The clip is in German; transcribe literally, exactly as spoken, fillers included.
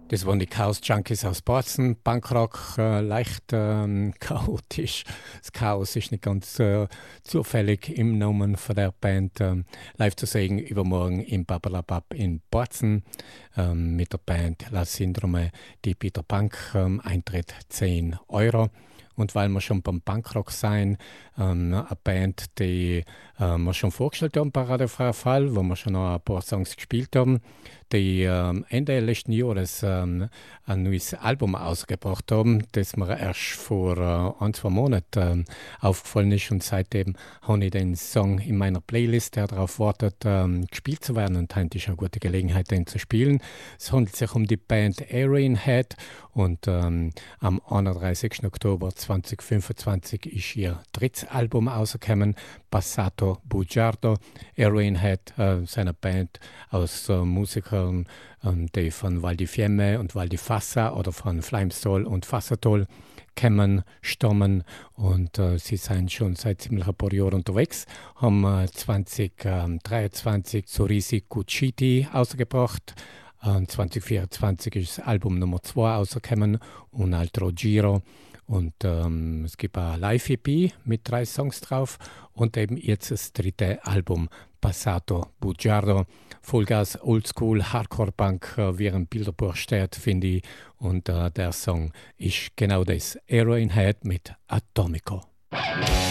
Das waren die Chaos Junkies aus Bozen, Punkrock, äh, leicht ähm, chaotisch. Das Chaos ist nicht ganz äh, zufällig im Namen von der Band. Ähm, live zu sehen übermorgen im Babalabab in Bozen ähm, mit der Band La Syndrome, die Peter Punk, ähm, Eintritt zehn Euro. Und weil wir schon beim Punkrock sein, ähm, eine Band, die äh, wir schon vorgestellt haben bei Radio Freier Fall, wo wir schon noch ein paar Songs gespielt haben, die ähm, Ende letzten Jahres ähm, ein neues Album ausgebracht haben, das mir erst vor äh, ein, zwei Monaten ähm, aufgefallen ist. Und seitdem habe ich den Song in meiner Playlist, der darauf wartet, ähm, gespielt zu werden. Und heute ist eine gute Gelegenheit, den zu spielen. Es handelt sich um die Band Airrainhead und ähm, am einunddreißigsten Oktober zweitausendfünfundzwanzig ist ihr drittes Album rausgekommen, Passato Bugiardo. Airrainhead, äh, seiner Band aus äh, Musikern, ähm, die von Val di Fiemme und Val di Fassa oder von Flimestol und Fassatol kommen, stammen und äh, sie sind schon seit ziemlich ein paar Jahren unterwegs, haben äh, zwanzig dreiundzwanzig Sorrisi Cuciti ausgebracht. Ähm, zwanzig vierundzwanzig ist das Album Nummer zwei rausgekommen, Un altro Giro. Und ähm, es gibt ein Live-E P mit drei Songs drauf und eben jetzt das dritte Album, Passato Bugiardo. Vollgas, Oldschool, Hardcore-Punk, äh, wie ein Bilderbuch steht, finde ich. Und äh, der Song ist genau das, Airrainhead mit Atomico.